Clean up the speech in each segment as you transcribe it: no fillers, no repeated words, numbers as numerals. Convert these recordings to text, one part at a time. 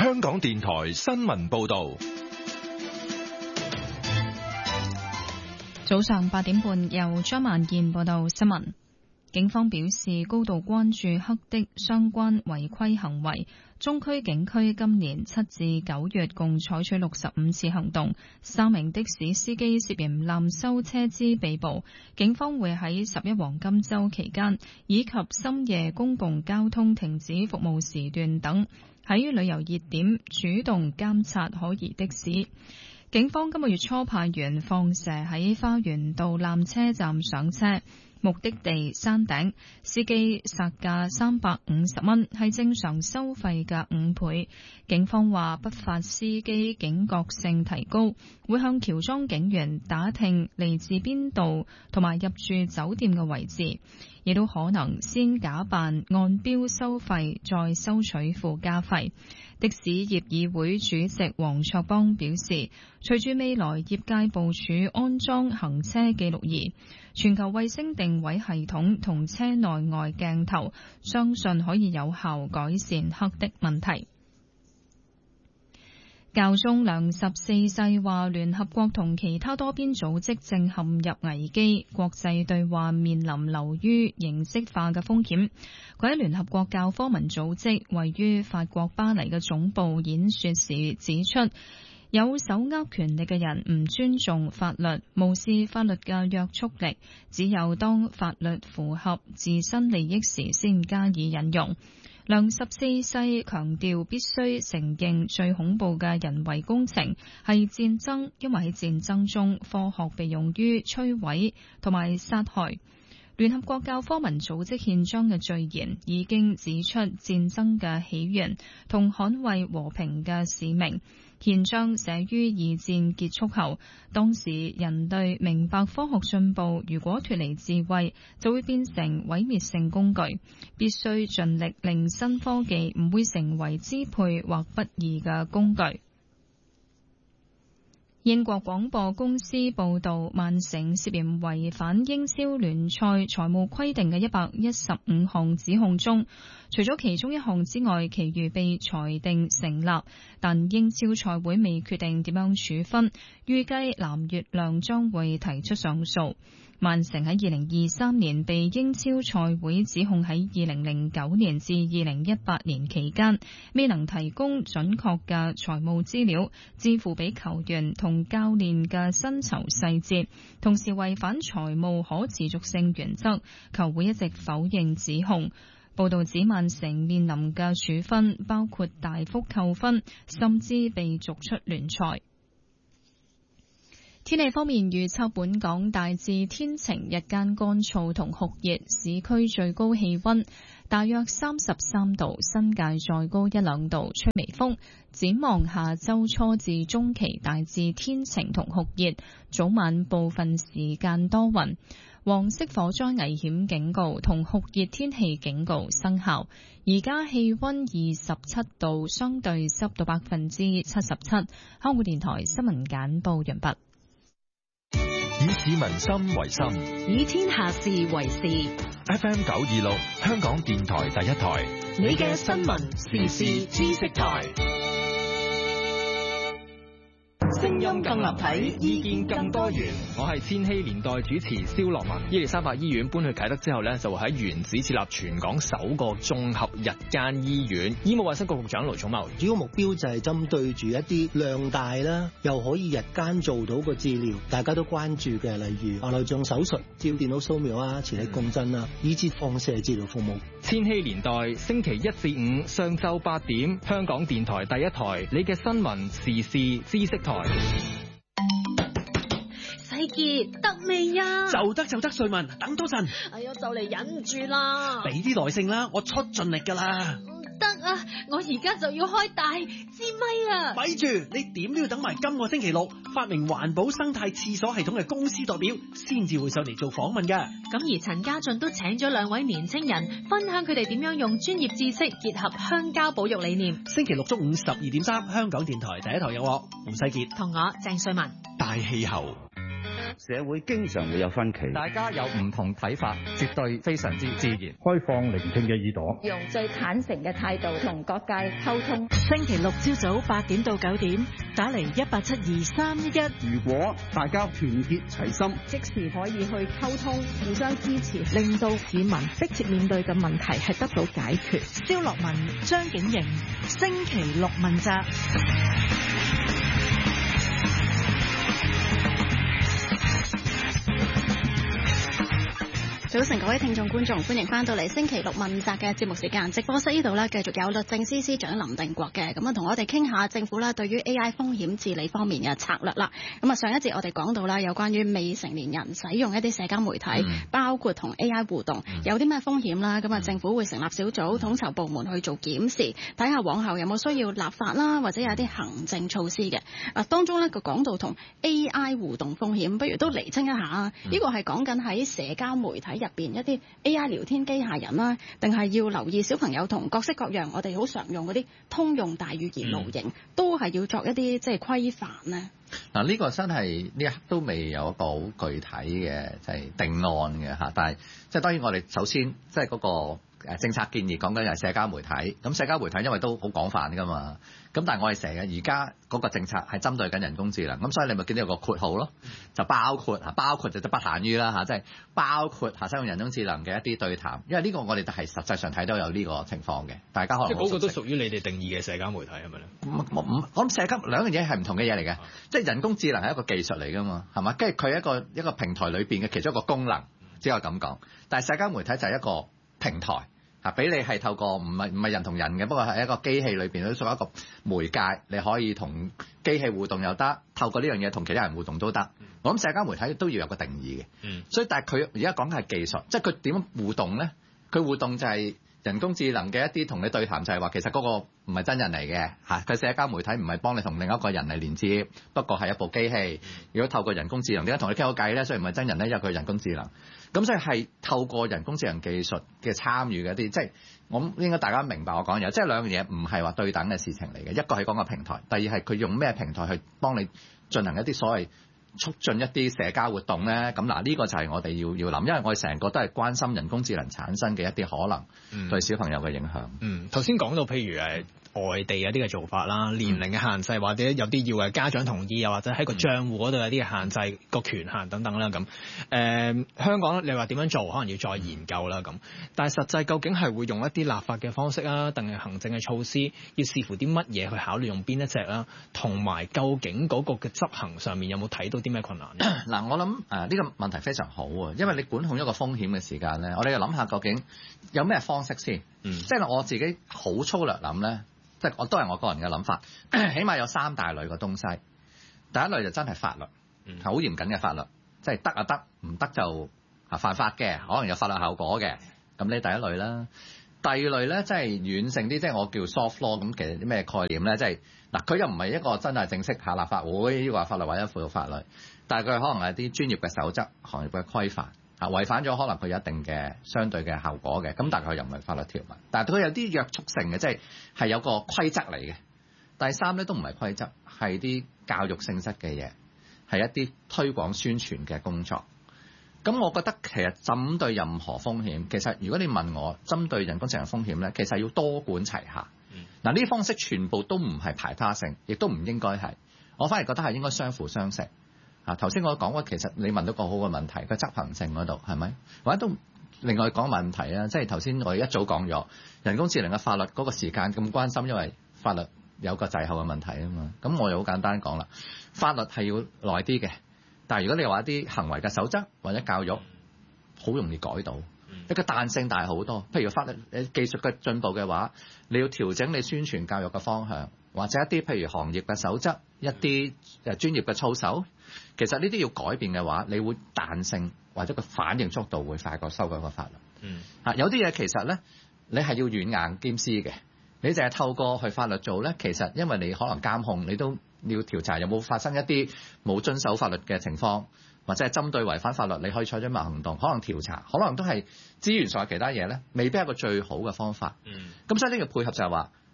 香港電台新聞報道。 早上8點半，由張萬燕報道新聞。警方表示高度關注黑的相關違規行為，中區警區今年7至9月共採取65次行動，3名的士司機涉嫌濫收車資被捕。警方會喺11黃金週期間以及深夜公共交通停止服務時段等，喺旅遊熱點主動監察可疑的士。警方今個月初派員放蛇喺花園道纜車站上車，目的地山頂，司機殺價350蚊，係正常收費嘅5倍。警方話不法司機警覺性提高，會向喬裝警員打聽嚟自邊度同埋入住酒店嘅位置，亦都可能先假扮按標收費，再收取附加費。的士業議會主席黃卓邦表示，隨住未來業界部署安裝行車記錄儀、全球衛星定位系統同車內外鏡頭，相信可以有效改善黑的問題。教宗良14世話，聯合國同其他多邊組織正陷入危機，國際對話面臨流於形式化嘅風險。佢喺聯合國教科文組織位於法國巴黎嘅總部演說時指出，有手握權力嘅人唔尊重法律，無視法律嘅約束力，只有當法律符合自身利益時先加以引用。良14世強調必須承認最恐怖嘅人為工程係戰爭，因為喺戰爭中科學被用於摧毀同埋殺害。聯合國教科文組織憲章嘅序言已經指出戰爭嘅起源同捍衛和平嘅使命。憲章寫於二戰結束後，當時人類明白科學進步如果脫離智慧，就會變成毀滅性工具，必須盡力令新科技唔會成為支配或不義嘅工具。英國廣播公司報道，曼城涉嫌違反英超聯賽財務規定嘅115項指控中，除咗其中一項之外，其餘被裁定成立，但英超賽會未決定點樣處分，預計藍月亮將會提出上訴。曼城喺2023年被英超賽會指控喺2009年至2018年期間未能提供準確嘅財務資料，支付俾球員同教練嘅薪酬細節，同時違反財務可持續性原則。球會一直否認指控。報道指曼城面臨嘅處分包括大幅扣分，甚至被逐出聯賽。天氣方面預測，本港大致天晴，日間乾燥同酷熱，市區最高氣溫大約33度，新界再高1-2度，吹微風。展望下周初至中期大致天晴同酷熱，早晚部分時間多雲。黃色火災危險警告同酷熱天氣警告生效。而家氣溫27度，相對濕度77%。香港電台新聞簡報完畢。 以市民心為心， 以天下事為事。 FM 926，香港電台第一台， 你嘅新聞時事知識台。聲音更立體，意見更多元。 我係千禧年代主持蕭樂文。伊利沙伯醫院搬去啟德之後呢，就會喺原址設立全港首個綜合日間醫院。醫務衛生局局長盧寵茂， 主要目標就係針對住一啲量大啦，又可以日間做到個治療，大家都關注嘅，例如內臟手術、照電腦掃描啊、磁力共振啊，以至放射治療服務。 千禧年代星期1至5上晝8點，香港電台第一台，你嘅新聞時事知識台。 世傑得未呀？ 就得，瑞文，等多陣。 哎呀，就嚟忍唔住啦！ 俾啲耐性啦，我出盡力噶啦。 唔得啊，我而家就要開大支咪啦！ 咪住，你點都要等埋今個星期六，發明環保生態廁所系統嘅公司代表先至會上嚟做訪問噶。 咁而陳家俊都請咗2位年青人，分享佢哋點樣用專業知識結合鄉郊保育理念。 星期六中午12.3，香港電台第一台有我吳世傑同我鄭瑞文。 大氣候。 社會經常會有分歧， 大家有唔同睇法，絕對非常之自然。 開放聆聽嘅耳朵， 用最坦誠嘅態度同各界溝通。 星期六朝早8點到9點，打嚟1872311。 如果大家團結齊心， 即時可以去溝通，互相支持， 令到市民迫切面對嘅問題係得到解決。蕭樂文、張景瑩，星期六問責。 早晨，各位聽眾觀眾，歡迎翻到嚟星期六問責嘅節目時間。直播室呢度呢，繼續有律政司司長林定國嘅，咁啊，同我哋傾下政府呢對於 AI 風險治理方面嘅策略啦。咁啊，上一節我哋講到啦，有關於未成年人使用一啲社交媒體，包括同 AI 互動，有啲咩風險啦？咁啊，政府會成立小組統籌部門去做檢視，睇下往後有冇需要立法啦，或者有一啲行政措施嘅。啊，當中呢個講到同 AI 互動風險，不如都釐清一下啊。呢個係講緊喺社交媒體入邊一啲 AI 聊天機械人啦，定係要留意小朋友同各式各樣我哋好常用嗰啲通用大語言模型，都係要作一啲即係規範呢？ 嗱，呢個真係呢一刻都未有一個好具體嘅即係定案嘅嚇，但係即係當然我哋首先即係嗰個政策建議講緊係社交媒體，咁社交媒體因為都好廣泛㗎嘛，咁但係我哋成日而家嗰個政策係針對緊人工智能，咁所以你咪見到有個括號咯，就包括就不限於啦嚇，即係包括使用人工智能嘅一啲對談，因為呢個我哋係實際上睇到有呢個情況嘅，大家可能即係嗰個都屬於你哋定義嘅社交媒體係咪咧？ 我諗社交兩樣嘢係唔同嘅嘢嚟嘅，即係人工智能係一個技術嚟㗎嘛，係嘛？跟住佢係一個平台裏邊嘅其中一個功能，只可以咁講。但係社交媒體就係一個平台。俾你係透過唔係人同人嘅，不過係一個機器裏邊都屬於一個媒介，你可以同機器互動又得，透過呢樣嘢同其他人互動都得。我諗社交媒體都要有個定義嘅，所以但係佢而家講嘅係技術，即係佢點樣互動咧？佢互動就係人工智能嘅一啲同你對談，就係話其實嗰個唔係真人嚟嘅嚇，佢社交媒體唔係幫你同另一個人嚟連接，不過係一部機器。如果透過人工智能點解同你傾個偈咧？雖然唔係真人咧，因為佢係人工智能。咁所以係透過人工智能技術嘅參與嘅一啲，即係我應該大家明白我講嘢，即係兩樣嘢唔係話對等嘅事情嚟嘅。一個係講個平台，第二係佢用咩平台去幫你進行一啲所謂促進一啲社交活動咧。咁嗱，呢個就係我哋要諗，因為我哋成個都係關心人工智能產生嘅一啲可能對小朋友嘅影響。 頭先講到譬如外地有啲嘅做法啦，年齡嘅限制，或者有啲要家長同意，又或者喺個帳戶嗰度有啲嘅限制，個權限等等啦咁。香港你話點樣做，可能要再研究啦咁。但係實際究竟係會用一啲立法嘅方式啊，定係行政嘅措施，要視乎啲乜嘢去考慮用邊一隻啦，同埋究竟嗰個嘅執行上面有冇睇到啲咩困難？ 嗱，我諗呢個問題非常好啊，因為你管控一個風險嘅時間咧，我哋要諗下究竟有咩方式先。即係我自己好粗略諗咧。即係我都係我個人嘅諗法，起碼有3大類嘅東西。第一類就真係法律，係好嚴謹嘅法律，即係得啊得，唔得就犯法嘅，可能有法律後果嘅。咁呢第一類啦。第二類咧，即係軟性啲，即係我叫 soft law。咁其實啲咩概念咧？即係嗱，佢又唔係一個真係正式下立法會呢個法律或者附屬法律，但係佢可能係啲專業嘅守則、行業嘅規範。違反咗可能佢有一定嘅相對嘅後果嘅，咁但係佢又唔係法律條文，但係佢有啲約束性嘅，即係有個規則嚟嘅。第三咧都唔係規則，係啲教育性質嘅嘢，係一啲推廣宣傳嘅工作。咁我覺得其實針對任何風險，其實如果你問我針對人工智能風險咧，其實要多管齊下。嗱，呢啲方式全部都唔係排他性，亦都唔應該係。我反而覺得係應該相輔相成。頭先我講過，其實你問到個好嘅問題，個執行性嗰度係咪？或者都另外講問題啊，即係頭先我哋一早講咗人工智能嘅法律嗰個時間咁關心，因為法律有個滯後嘅問題啊嘛。咁我又好簡單講啦，法律係要耐啲嘅，但係如果你話一啲行為嘅守則或者教育，好容易改到，一個彈性大好多。譬如法律技術嘅進步嘅話，你要調整你宣傳教育嘅方向，或者一啲譬如行業嘅守則，一啲專業嘅操守。其實呢啲要改變嘅話，你會彈性或者個反應速度會快過修改個法律。有啲嘢其實咧，你係要軟硬兼施嘅。你淨係透過去法律做咧，其實因為你可能監控，你都要調查有冇發生一啲冇遵守法律嘅情況，或者係針對違反法律，你可以採取乜行動，可能調查，可能都係資源上嘅其他嘢咧，未必係一個最好嘅方法。咁所以呢個配合就係話，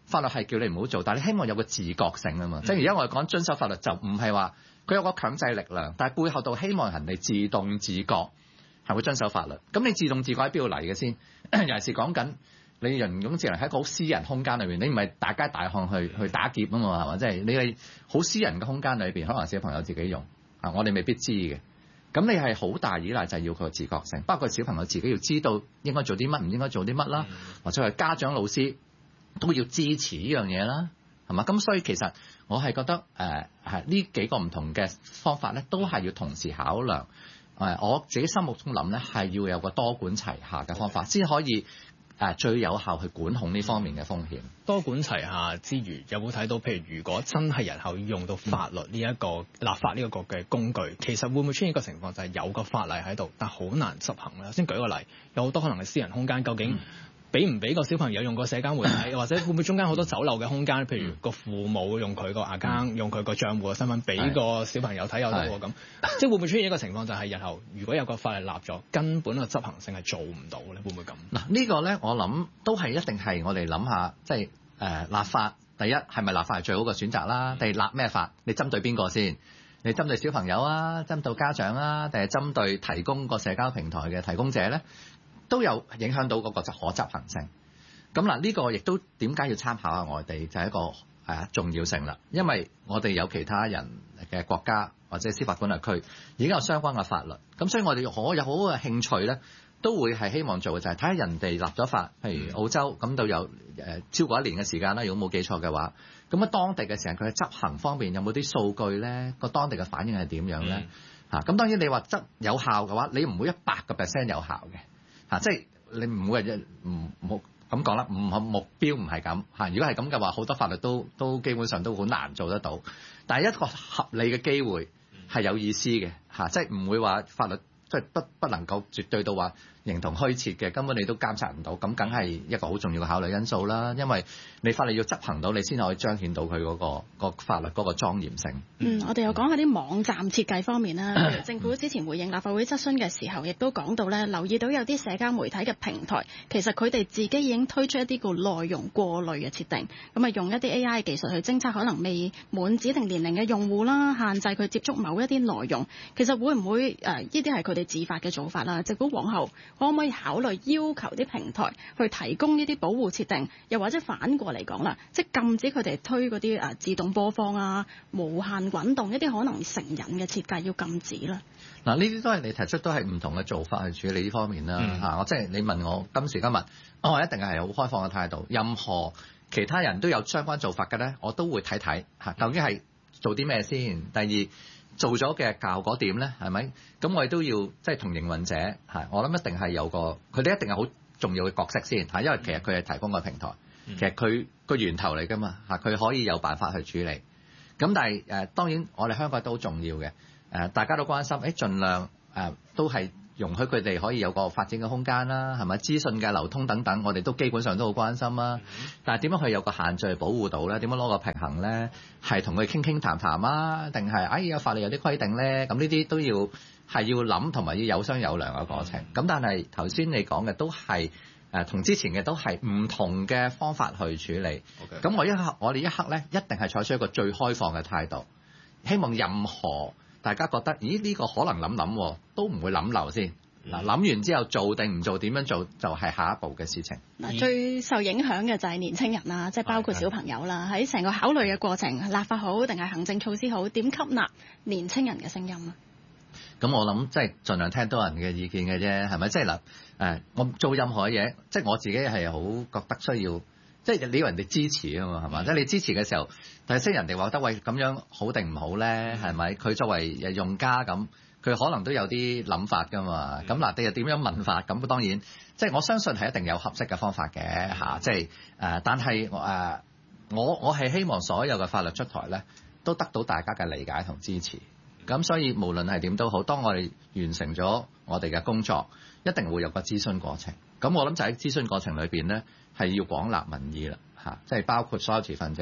法律係叫你唔好做，但係你希望有個自覺性啊嘛。即係而家我哋講遵守法律就唔係話佢有個強制力量，但係背後度希望人哋自動自覺係會遵守法律。咁你自動自覺喺邊度嚟嘅先？尤其是講緊你人工智能喺一個好私人空間裏邊，你唔係大街大巷去打劫啊嘛，係嘛？即係你係好私人嘅空間裏邊，可能小朋友自己用啊，我哋未必知嘅。咁你係好大依賴就係要佢自覺性，包括小朋友自己要知道應該做啲乜，唔應該做啲乜啦，或者係家長老師都要支持呢樣嘢啦，係嘛？咁所以其實我係覺得係呢幾個唔同嘅方法咧，都係要同時考量。我自己心目中諗咧，係要有個多管齊下嘅方法，先可以最有效去管控呢方面嘅風險。 多管齊下之餘，有冇睇到譬如如果真係日後要用到法律呢一個立法呢一個嘅工具，其實會唔會出現一個情況，就係有個法例喺度，但好難執行咧？先舉個例，有好多可能係私人空間，究竟俾唔俾個小朋友用個社交媒體，或者會唔會中間好多走漏嘅空間？譬如個父母用佢個account，用佢個帳戶嘅身份俾個小朋友睇有得喎咁，即係會唔會出現一個情況，就係日後如果有個法例立咗，根本個執行性係做唔到咧？會唔會咁？ 嗱，呢個咧我諗都係一定係我哋諗下，即係立法。第一係咪立法係最好嘅選擇啦？第二立咩法？你針對邊個先？你針對小朋友啊，針對家長啊，定係針對提供個社交平台嘅提供者咧？都有影響到嗰個可執行性。咁嗱，呢個亦都點解要參考下外地，就係一個重要性啦。因為我哋有其他人嘅國家或者司法管轄區已經有相關嘅法律，咁所以我哋有好嘅興趣咧，都會係希望做嘅就係睇下人哋立咗法，譬如澳洲咁都有超過1年嘅時間啦，如果冇記錯嘅話，咁當地嘅時候佢喺執行方面有冇啲數據咧？個當地嘅反應係點樣咧？咁當然你話有效嘅話，你唔會100% 有效嘅。即係你唔會唔咁講啦，目標唔係咁嚇。如果係咁嘅話，好多法律都基本上都好難做得到。但係一個合理嘅機會係有意思嘅嚇，即係唔會話法律即係不能夠絕對到話形同虛設嘅，根本你都監察唔到，咁梗係一個好重要嘅考慮因素啦。因為你法律要執行到，你先可以彰顯到佢嗰個法律嗰個莊嚴性。 我哋又講下啲網站設計方面啦。譬如政府之前回應立法會質詢嘅時候，亦都講到咧，留意到有啲社交媒體嘅平台，其實佢哋自己已經推出一啲叫內容過濾嘅設定，咁啊用一啲 AI 技術去偵測可能未滿指定年齡嘅用戶啦，限制佢接觸某一啲內容。其實會唔會呢啲係佢哋自發嘅做法啦？政府往後可唔可以考慮要求啲平台去提供呢啲保護設定，又或者反過嚟講啦，即係禁止佢哋推嗰啲自動播放啊、無限滾動一啲可能成癮嘅設計要禁止啦。 嗱，呢啲都係你提出都係唔同嘅做法去處理呢方面啦。我即係你問我今時今日，我一定係好開放嘅態度。任何其他人都有相關做法嘅咧，我都會睇睇究竟係做啲咩先。第二，做咗嘅效果點咧？係咪？咁我哋都要即係同營運者我諗一定係有個，佢哋一定係好重要嘅角色先因為其實佢係提供個平台，其實佢個源頭嚟㗎嘛佢可以有辦法去處理。咁但係當然我哋香港都好重要嘅大家都關心盡量都係容許佢哋可以有個發展嘅空間啦，係咪？資訊嘅流通等等，我哋都基本上都好關心啦。但係點樣去有個限制去保護到咧？點樣攞個平衡咧？係同佢傾談啊，定係有法律有啲規定咧？咁呢啲都要諗同埋要有商有量嘅過程。咁但係頭先你講嘅都係同之前嘅都係唔同嘅方法去處理。咁我哋一刻咧，一定係採取一個最開放嘅態度，希望任何大家覺得呢個可能諗都唔會諗漏先。諗完之後做定唔做，點樣做就係下一步嘅事情。 最受影響嘅就係年青人啦，即係包括小朋友啦。喺成個考慮嘅過程，立法好定係行政措施好，點吸納年青人嘅聲音啊？ 咁我諗即係盡量聽多人嘅意見嘅啫，係咪？即係我做任何嘢，即係我自己係好覺得需要，即係你要人哋支持啊嘛，係嘛？即係你支持嘅時候，但係識人哋話得喂咁樣好定唔好咧？係咪？佢作為用家咁，佢可能都有啲諗法㗎嘛。咁嗱，你又點樣問法？咁當然，即係我相信係一定有合適嘅方法嘅嚇。即係但係我係希望所有嘅法律出台咧，都得到大家嘅理解同支持。咁所以無論係點都好，當我哋完成咗我哋嘅工作，一定會有個諮詢過程。咁我諗就喺諮詢過程裏邊咧，係要廣納民意啦嚇，即係包括所有持份者，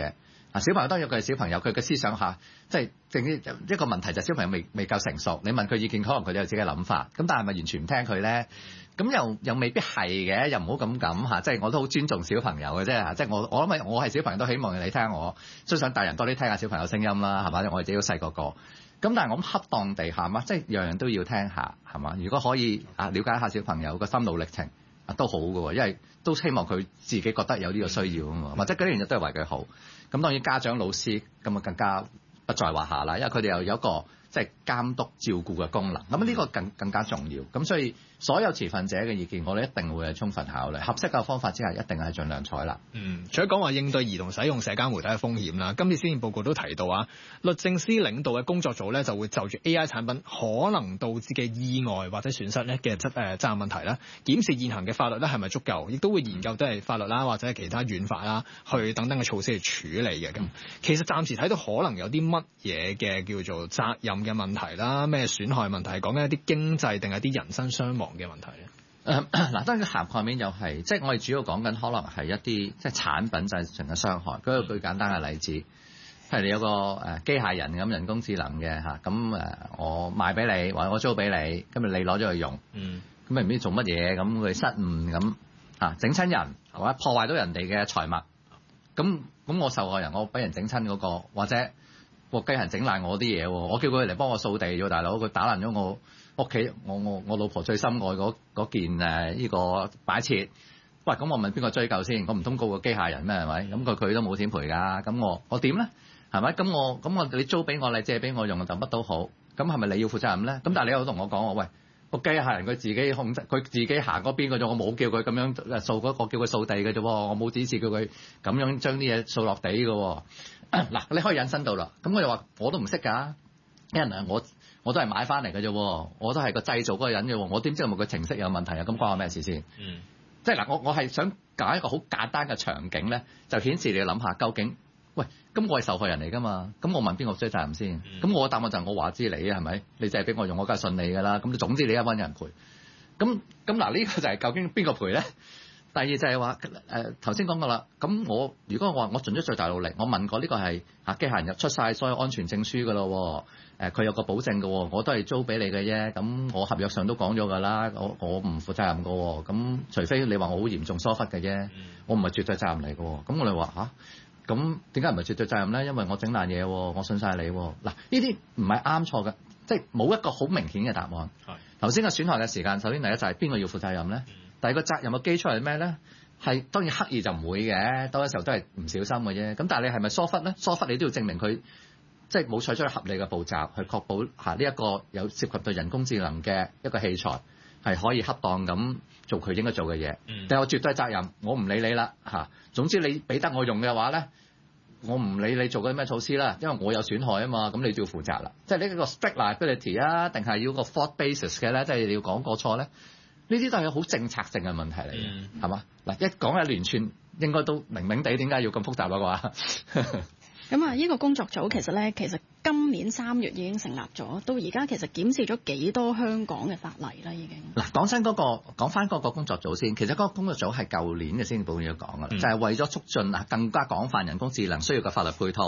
小朋友當然佢係小朋友，佢嘅思想下即係正一個問題就係小朋友未夠成熟，你問佢意見，可能佢哋有自己嘅諗法，咁但係咪完全唔聽佢咧？咁又未必係嘅，又唔好咁嚇，即係我都好尊重小朋友嘅啫嚇，即係我諗我係小朋友都希望你聽我，都想大人多啲聽下小朋友聲音啦，係嘛？我哋自己都細個，咁但係我諗恰當地係嘛，即係樣樣都要聽下係嘛？如果可以了解下小朋友個心路歷程都好嘅喎，因為都希望佢自己覺得有呢個需要啊嘛，或者嗰啲嘢都係為佢好。咁當然家長老師咁啊更加不在話下啦，因為佢哋又有一個即係監督照顧嘅功能，咁呢個更加重要。咁所以所有持份者嘅意見，我哋一定會係充分考慮，合適嘅方法之下，一定係盡量採納。 除咗講話應對兒童使用社交媒體嘅風險啦，今次施政報告都提到啊，律政司領導嘅工作組咧就會就住 AI 產品可能導致嘅意外或者損失咧嘅責任問題啦，檢視現行嘅法律咧係咪足夠，亦都會研究都係法律啦或者係其他軟法啦，去等等嘅措施去處理嘅。咁其實暫時睇到可能有啲乜嘢嘅叫做責任嘅問題啦，咩損害問題，講緊一啲經濟定係啲人身傷亡嘅問題咧？ 嗱，當然涵蓋面又係，即係我哋主要講緊可能係一啲即係產品製成嘅傷害。舉個最簡單嘅例子，譬如你有個機械人咁人工智能嘅嚇，咁我賣俾你或者我租俾你，今日你攞咗去用，咁咪唔知做乜嘢，咁佢失誤咁嚇整親人或者破壞到人哋嘅財物，咁我受害人我俾人整親嗰個，或者個機械人整爛我啲嘢喎，我叫佢嚟幫我掃地啫，大佬佢打爛咗我屋企我老婆最心愛嗰件呢個擺設，喂咁我問邊個追究先？我唔通告個機械人咩？係咪？咁佢都冇錢賠㗎，咁我點咧？係咪？咁我你租俾我，你借俾我用就乜都好，咁係咪你要負責任咧？咁但係你又同我講喂，個機械人佢自己控制，佢自己行嗰邊嘅啫，我冇叫佢咁樣掃嗰個，叫佢掃地嘅啫，我冇指示叫佢咁樣將啲嘢掃落地嘅。嗱，你可以引申到啦，咁我又話我都唔識㗎，因為我都係買翻嚟嘅啫，我都係個製造嗰個人嘅，我點知係咪個程式有問題啊？咁關我咩事先？即係嗱，我係想搞一個好簡單嘅場景咧，就顯示你要諗下究竟，喂，咁我係受害人嚟㗎嘛？咁我問邊個追責任先？咁我嘅答案就係我話知你啊，係咪？你淨係俾我用，我梗係信你㗎啦。咁總之你一揾人賠。咁嗱，呢個就係究竟邊個賠咧？第二就係話頭先講過啦，咁如果我盡咗最大努力，我問過呢個係機械人入出晒所有安全證書㗎咯，佢有個保證㗎，我都係租俾你嘅啫，咁我合約上都講咗㗎啦，我唔負責任㗎，咁除非你話我好嚴重疏忽嘅啫，我唔係絕對責任嚟㗎，咁我哋話咁點解唔係絕對責任咧？因為我整爛嘢，我信晒你。嗱，呢啲唔係啱錯嘅，即係冇一個好明顯嘅答案。頭先嘅損害嘅時間，首先第一就係邊個要負責任咧？第二個責任嘅基礎係咩咧？係當然刻意就唔會嘅，多嘅時候都係唔小心嘅啫。咁但係你係咪疏忽咧？疏忽你都要證明佢即係冇採取合理嘅步驟去確保呢一個有涉及到人工智能嘅一個器材係可以恰當咁做佢應該做嘅嘢。但係我絕對責任，我唔理你啦嚇。總之你俾得我用嘅話咧，我唔理你做緊咩措施啦，因為我有損害啊嘛，咁你就要負責啦。即係呢個 strict liability 啊，定係要個 fault basis 嘅咧？即係你要講過錯咧？呢啲都係好政策性嘅問題嚟嘅，係嘛？嗱，一講一連串，應該都明明地點解要咁複雜啦啩？ 咁啊，呢個工作組其實今年3月已經成立咗，到而家其實檢視咗幾多香港嘅法例啦，已經。 嗱，講翻嗰個工作組先，其實嗰個工作組係舊年嘅先報要講噶啦，就係為咗促進更加廣泛人工智能需要嘅法律配套。